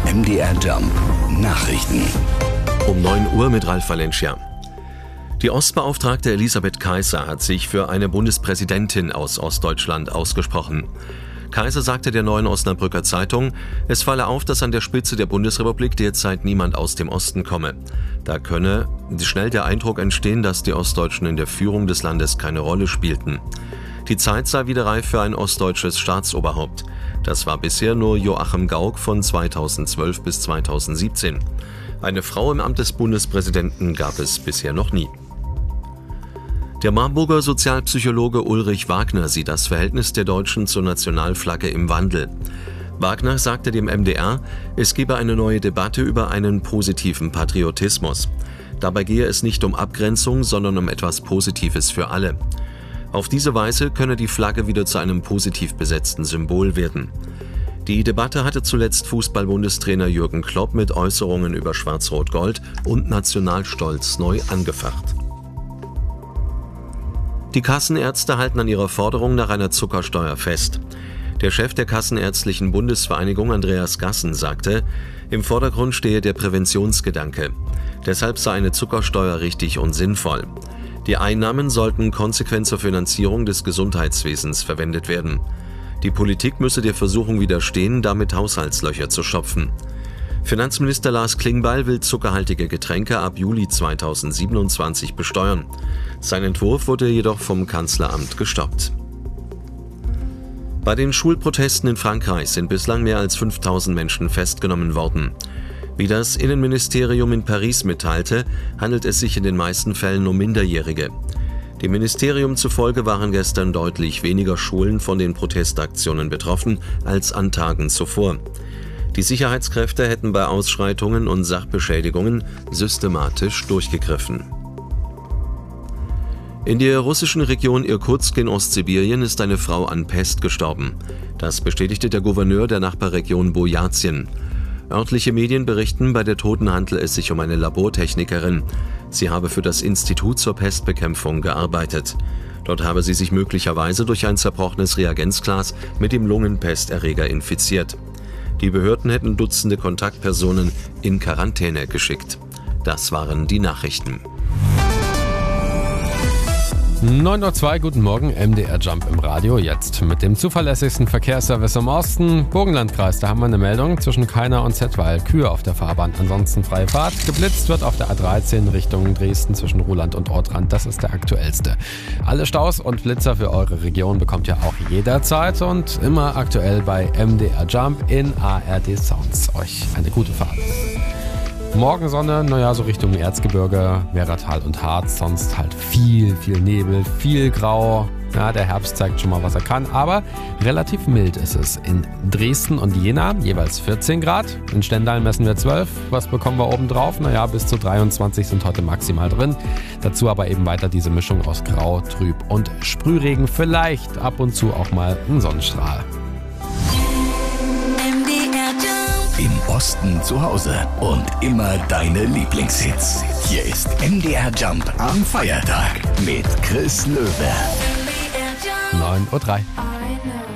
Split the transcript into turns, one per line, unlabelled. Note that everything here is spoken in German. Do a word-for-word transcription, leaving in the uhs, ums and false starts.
M D R Jump Nachrichten.
Um neun Uhr mit Ralf Valencia. Die Ostbeauftragte Elisabeth Kaiser hat sich für eine Bundespräsidentin aus Ostdeutschland ausgesprochen. Kaiser sagte der Neuen Osnabrücker Zeitung, es falle auf, dass an der Spitze der Bundesrepublik derzeit niemand aus dem Osten komme. Da könne schnell der Eindruck entstehen, dass die Ostdeutschen in der Führung des Landes keine Rolle spielten. Die Zeit sei wieder reif für ein ostdeutsches Staatsoberhaupt. Das war bisher nur Joachim Gauck von zweitausendzwölf bis zweitausendsiebzehn. Eine Frau im Amt des Bundespräsidenten gab es bisher noch nie. Der Marburger Sozialpsychologe Ulrich Wagner sieht das Verhältnis der Deutschen zur Nationalflagge im Wandel. Wagner sagte dem M D R, es gebe eine neue Debatte über einen positiven Patriotismus. Dabei gehe es nicht um Abgrenzung, sondern um etwas Positives für alle. Auf diese Weise könne die Flagge wieder zu einem positiv besetzten Symbol werden. Die Debatte hatte zuletzt Fußball-Bundestrainer Jürgen Klopp mit Äußerungen über Schwarz-Rot-Gold und Nationalstolz neu angefacht. Die Kassenärzte halten an ihrer Forderung nach einer Zuckersteuer fest. Der Chef der Kassenärztlichen Bundesvereinigung Andreas Gassen sagte, im Vordergrund stehe der Präventionsgedanke. Deshalb sei eine Zuckersteuer richtig und sinnvoll. Die Einnahmen sollten konsequent zur Finanzierung des Gesundheitswesens verwendet werden. Die Politik müsse der Versuchung widerstehen, damit Haushaltslöcher zu stopfen. Finanzminister Lars Klingbeil will zuckerhaltige Getränke ab Juli zweitausendsiebenundzwanzig besteuern. Sein Entwurf wurde jedoch vom Kanzleramt gestoppt. Bei den Schulprotesten in Frankreich sind bislang mehr als fünftausend Menschen festgenommen worden. Wie das Innenministerium in Paris mitteilte, handelt es sich in den meisten Fällen um Minderjährige. Dem Ministerium zufolge waren gestern deutlich weniger Schulen von den Protestaktionen betroffen als an Tagen zuvor. Die Sicherheitskräfte hätten bei Ausschreitungen und Sachbeschädigungen systematisch durchgegriffen. In der russischen Region Irkutsk in Ostsibirien ist eine Frau an Pest gestorben. Das bestätigte der Gouverneur der Nachbarregion Bojatzien. Örtliche Medien berichten, bei der Toten handle es sich um eine Labortechnikerin. Sie habe für das Institut zur Pestbekämpfung gearbeitet. Dort habe sie sich möglicherweise durch ein zerbrochenes Reagenzglas mit dem Lungenpesterreger infiziert. Die Behörden hätten Dutzende Kontaktpersonen in Quarantäne geschickt. Das waren die Nachrichten.
neun Uhr zwei, guten Morgen, M D R Jump im Radio, jetzt mit dem zuverlässigsten Verkehrsservice im Osten. Burgenlandkreis, da haben wir eine Meldung zwischen Kaina und Zettweil, Kühe auf der Fahrbahn, ansonsten freie Fahrt. Geblitzt wird auf der A dreizehn Richtung Dresden zwischen Ruhland und Ortrand, das ist der aktuellste. Alle Staus und Blitzer für eure Region bekommt ihr auch jederzeit und immer aktuell bei M D R Jump in A R D Sounds. Euch eine gute Fahrt. Morgensonne, naja, so Richtung Erzgebirge, Werratal und Harz, sonst halt viel, viel Nebel, viel Grau. Ja, der Herbst zeigt schon mal, was er kann, aber relativ mild ist es. In Dresden und Jena jeweils vierzehn Grad, in Stendal messen wir zwölf. Was bekommen wir oben drauf? Naja, bis zu dreiundzwanzig sind heute maximal drin. Dazu aber eben weiter diese Mischung aus Grau, Trüb und Sprühregen. Vielleicht ab und zu auch mal ein Sonnenstrahl.
Im Osten zu Hause und immer deine Lieblingshits. Hier ist M D R Jump am Feiertag mit Chris Löwe.
neun Uhr drei.